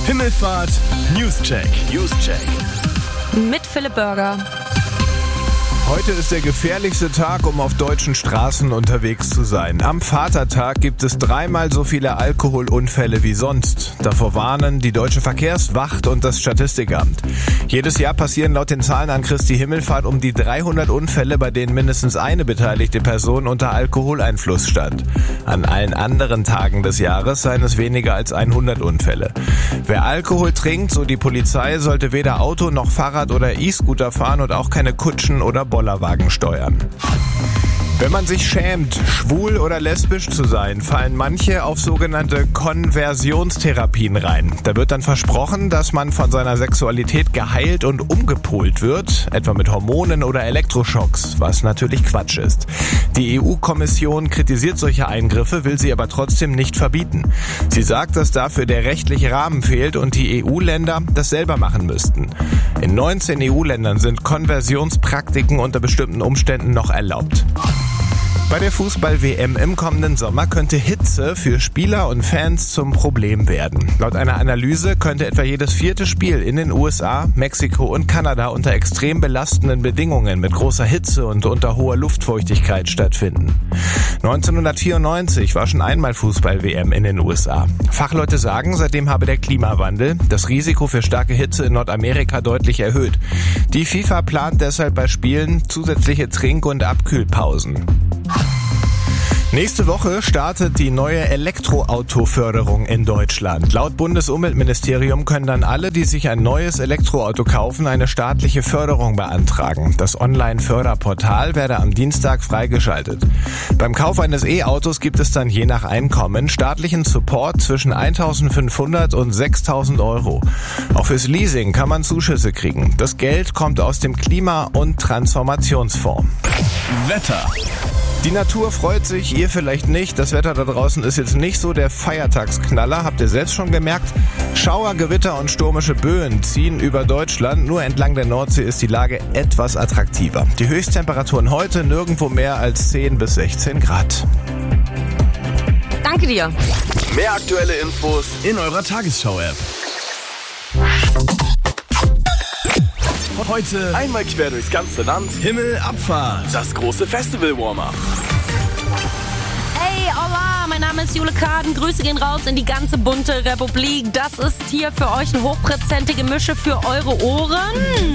Himmelfahrt Newscheck. Mit Philipp Burger. Heute ist der gefährlichste Tag, um auf deutschen Straßen unterwegs zu sein. Am Vatertag gibt es 3-mal so viele Alkoholunfälle wie sonst. Davor warnen die Deutsche Verkehrswacht und das Statistikamt. Jedes Jahr passieren laut den Zahlen an Christi Himmelfahrt um die 300 Unfälle, bei denen mindestens eine beteiligte Person unter Alkoholeinfluss stand. An allen anderen Tagen des Jahres seien es weniger als 100 Unfälle. Wer Alkohol trinkt, so die Polizei, sollte weder Auto noch Fahrrad oder E-Scooter fahren und auch keine Kutschen oder Bollerwagen steuern. Wenn man sich schämt, schwul oder lesbisch zu sein, fallen manche auf sogenannte Konversionstherapien rein. Da wird dann versprochen, dass man von seiner Sexualität geheilt und umgepolt wird, etwa mit Hormonen oder Elektroschocks, was natürlich Quatsch ist. Die EU-Kommission kritisiert solche Eingriffe, will sie aber trotzdem nicht verbieten. Sie sagt, dass dafür der rechtliche Rahmen fehlt und die EU-Länder das selber machen müssten. In 19 EU-Ländern sind Konversionspraktiken unter bestimmten Umständen noch erlaubt. Bei der Fußball-WM im kommenden Sommer könnte Hitze für Spieler und Fans zum Problem werden. Laut einer Analyse könnte etwa jedes 4. Spiel in den USA, Mexiko und Kanada unter extrem belastenden Bedingungen mit großer Hitze und unter hoher Luftfeuchtigkeit stattfinden. 1994 war schon einmal Fußball-WM in den USA. Fachleute sagen, seitdem habe der Klimawandel das Risiko für starke Hitze in Nordamerika deutlich erhöht. Die FIFA plant deshalb bei Spielen zusätzliche Trink- und Abkühlpausen. Nächste Woche startet die neue Elektroautoförderung in Deutschland. Laut Bundesumweltministerium können dann alle, die sich ein neues Elektroauto kaufen, eine staatliche Förderung beantragen. Das Online-Förderportal werde am Dienstag freigeschaltet. Beim Kauf eines E-Autos gibt es dann je nach Einkommen staatlichen Support zwischen 1.500 und 6.000 Euro. Auch fürs Leasing kann man Zuschüsse kriegen. Das Geld kommt aus dem Klima- und Transformationsfonds. Wetter. Die Natur freut sich, ihr vielleicht nicht. Das Wetter da draußen ist jetzt nicht so der Feiertagsknaller, habt ihr selbst schon gemerkt. Schauer, Gewitter und stürmische Böen ziehen über Deutschland. Nur entlang der Nordsee ist die Lage etwas attraktiver. Die Höchsttemperaturen heute nirgendwo mehr als 10 bis 16 Grad. Danke dir. Mehr aktuelle Infos in eurer Tagesschau-App. Heute einmal quer durchs ganze Land. Himmelabfahrt. Das große Festival-Warm-Up. Hey, hola, mein Name ist Jule Kaden. Grüße gehen raus in die ganze bunte Republik. Das ist hier für euch eine hochprozentige Mische für eure Ohren.